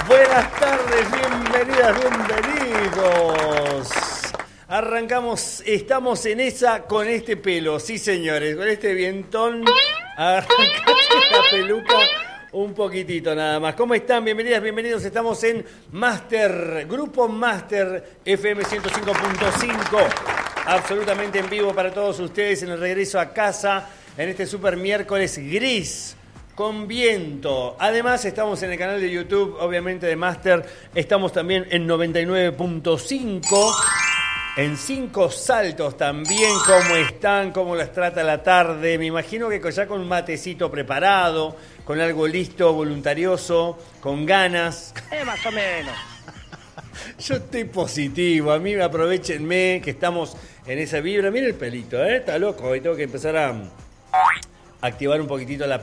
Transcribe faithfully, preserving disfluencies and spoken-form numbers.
Buenas tardes, bienvenidas, bienvenidos. Arrancamos, estamos en esa con este pelo, sí señores, con este vientón. Arrancaste la peluca un poquitito nada más. ¿Cómo están? Bienvenidas, bienvenidos. Estamos en Master, Grupo Master F M ciento cinco punto cinco. Absolutamente en vivo para todos ustedes en el regreso a casa en este super miércoles gris. Con viento. Además, estamos en el canal de YouTube, obviamente, de Master. Estamos también en noventa y nueve punto cinco. En Cinco Saltos también. ¿Cómo están? ¿Cómo las trata la tarde? Me imagino que ya con un matecito preparado, con algo listo, voluntarioso, con ganas. Eh, más o menos. Yo estoy positivo. A mí me aprovechenme que estamos en esa vibra. Mira el pelito, ¿eh? Está loco. Hoy tengo que empezar a activar un poquitito la